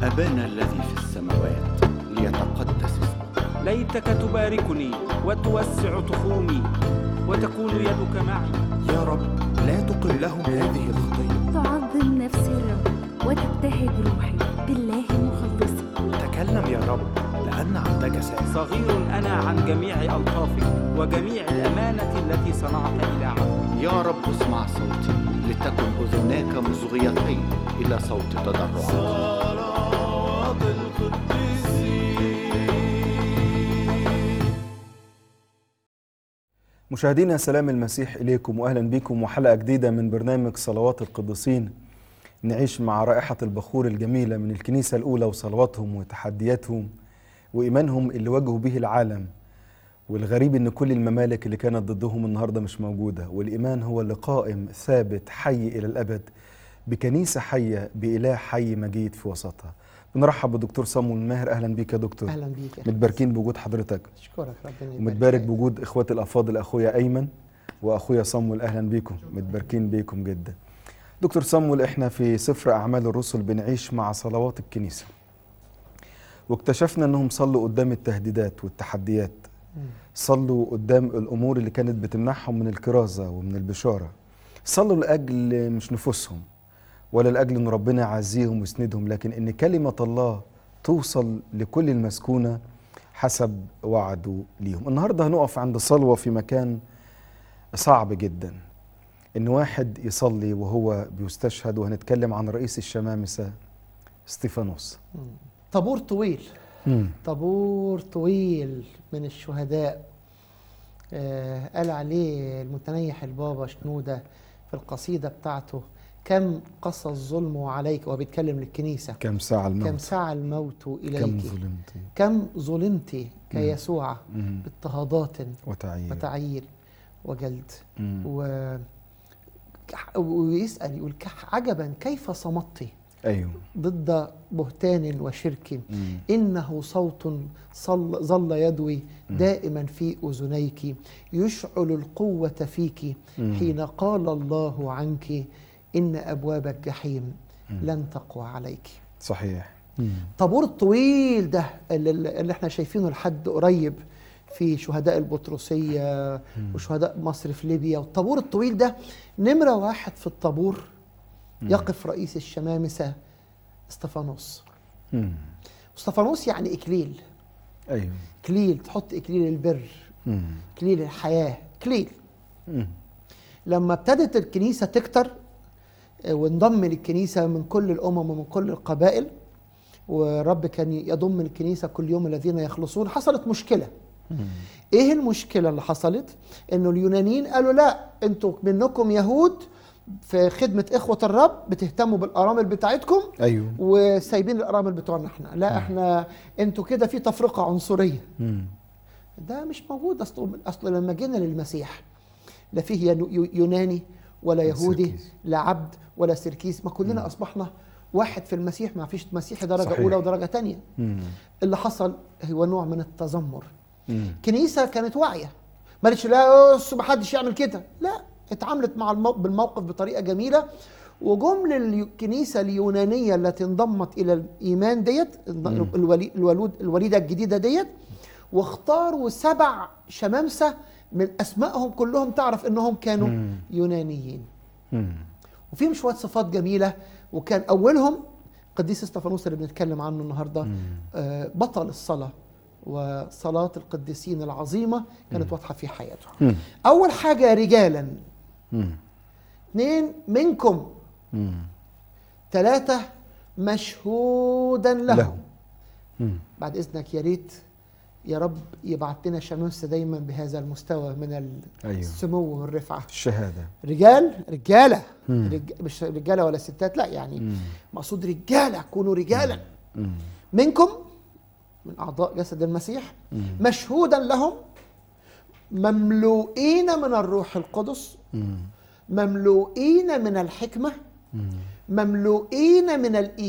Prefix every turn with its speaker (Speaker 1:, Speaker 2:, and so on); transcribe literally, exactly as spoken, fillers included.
Speaker 1: أبانا الذي في السماوات ليتقدس اسمك.
Speaker 2: ليتك تباركني وتوسع تخومي وتكون يدك معي.
Speaker 3: يا رب لا تقل لهم هذه الخطية.
Speaker 4: تعظم نفسي الرب وتبتهج روحي بالله مخلصي.
Speaker 3: تكلم يا رب لأن عبدك سامع.
Speaker 2: صغير أنا عن جميع ألطافك وجميع الأمانة التي صنعت إلى عبدك.
Speaker 1: يا رب اسمع صوتي، لتكن أذناك مصغيتين إلى صوت تضرعاتي.
Speaker 5: صلوات القديسين.
Speaker 6: مشاهدينا سلام المسيح إليكم وأهلا بكم وحلقة جديدة من برنامج صلوات القديسين. نعيش مع رائحة البخور الجميلة من الكنيسة الأولى وصلواتهم وتحدياتهم وإيمانهم اللي واجهوا به العالم. والغريب إن كل الممالك اللي كانت ضدهم النهاردة مش موجودة، والإيمان هو اللي قائم ثابت حي إلى الأبد بكنيسة حية بإله حي مجيد في وسطها. بنرحب بالدكتور صمويل ماهر. أهلا بيك يا دكتور.
Speaker 7: أهلا بيك.
Speaker 6: متباركين بوجود حضرتك.
Speaker 7: أشكرك ربنا يبارك.
Speaker 6: ومتبارك بوجود إخواتي الأفاضل أخويا أيمن وأخويا صمويل. أهلا بيكم، متباركين بيكم جدا. دكتور صمويل، إحنا في سفر أعمال الرسل بنعيش مع صلوات الكنيسة، واكتشفنا أنهم صلوا قدام التهديدات والتحديات، صلوا قدام الأمور اللي كانت بتمنعهم من الكرازة ومن البشارة، صلوا لأجل مش نفوسهم ولا لأجل أن ربنا يعزيهم ويسندهم، لكن أن كلمة الله توصل لكل المسكونة حسب وعده ليهم. النهاردة هنقف عند صلوة في مكان صعب جدا، إن واحد يصلي وهو بيستشهد، وهنتكلم عن رئيس الشمامسة استيفانوس.
Speaker 7: طابور طويل
Speaker 6: مم.
Speaker 7: طابور طويل من الشهداء. آه قال عليه المتنيح البابا شنودة في القصيدة بتاعته: كم قسى الظلم عليك، وهو بيتكلم للكنيسة.
Speaker 6: كم ساعة الموت
Speaker 7: كم ساعة الموت إليك،
Speaker 6: كم ظلمت
Speaker 7: كم ظلمت كيسوع
Speaker 6: مم.
Speaker 7: باضطهادات
Speaker 6: وتعيير
Speaker 7: وتعيير وجلد.
Speaker 6: مم.
Speaker 7: و... ويسأل يقول: عجبا كيف صمت
Speaker 6: أيوه
Speaker 7: ضد بهتان وشرك.
Speaker 6: مم.
Speaker 7: إنه صوت صل ظل يدوي دائما في أذنيك، يشعل القوة فيك حين قال الله عنك إن أبواب الجحيم لن تقوى عليك.
Speaker 6: صحيح.
Speaker 7: طابور الطويل ده اللي, اللي احنا شايفينه لحد قريب في شهداء البطرسية وشهداء مصر في ليبيا، والطابور الطويل ده نمرة واحد في الطابور يقف رئيس الشمامسة استفانوس. استفانوس يعني إكليل.
Speaker 6: أيوه
Speaker 7: إكليل، تحط إكليل البر،
Speaker 6: مم.
Speaker 7: إكليل الحياة، إكليل.
Speaker 6: مم.
Speaker 7: لما ابتدت الكنيسة تكتر وانضم للكنيسة من كل الأمم ومن كل القبائل، ورب كان يضم الكنيسة كل يوم الذين يخلصون، حصلت مشكلة. مم. إيه المشكلة اللي حصلت؟ إنه اليونانيين قالوا: لا، أنتوا منكم يهود في خدمة إخوة الرب بتهتموا بالأرامل بتاعتكم،
Speaker 6: أيوه،
Speaker 7: وسايبين الأرامل بتوعنا إحنا. لا، مم. إحنا أنتوا كده في تفرقة عنصرية. مم. ده مش موجود أصلا. أصلا لما جينا للمسيح لا فيه يوناني ولا يهودي، سيركيز. لا عبد ولا سيركيس، ما كلنا مم. أصبحنا واحد في المسيح، ما فيش مسيحي درجة صحيح. أولى ودرجة تانية. مم. اللي حصل هو نوع من التذمر. مم. كنيسة كانت واعية، ما قالتش لا ما حدش يعمل كده، لا، اتعاملت مع الموقف بالموقف بطريقة جميلة. وجم للكنيسة اليونانية التي انضمت إلى الإيمان ديت، الولي الولود الوليدة الجديدة ديت، واختاروا سبع شمامسة من أسمائهم كلهم تعرف إنهم كانوا مم. يونانيين. مم. وفيهم شوية صفات جميلة، وكان أولهم قديس استفانوس اللي بنتكلم عنه النهاردة. آه بطل الصلاة وصلاة القديسين العظيمة كانت واضحة في حياته. مم. أول حاجة رجالا. مم. اثنين منكم. مم. ثلاثة مشهودا لهم. له. بعد إذنك يا ريت يا رب يبعت لنا شمامسة دايما بهذا المستوى من السمو والرفعة.
Speaker 6: الشهادة.
Speaker 7: رجال رجالة رج... مش رجالة ولا ستات، لا، يعني مم. مقصود رجالة، كونوا رجالا. مم. منكم من أعضاء جسد المسيح. مم. مشهودا لهم، مملوئين من الروح القدس. مم. مملوئين من الحكمة. مم. مملوئين من الإيمان.